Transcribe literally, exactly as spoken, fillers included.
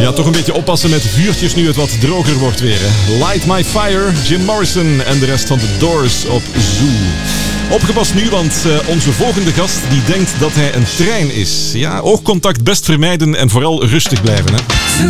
Ja, toch een beetje oppassen met vuurtjes nu het wat droger wordt weer. Hè. Light My Fire, Jim Morrison en de rest van The Doors op Zoo. Opgepast nu, want uh, onze volgende gast die denkt dat hij een trein is. Ja, oogcontact best vermijden en vooral rustig blijven. Hè.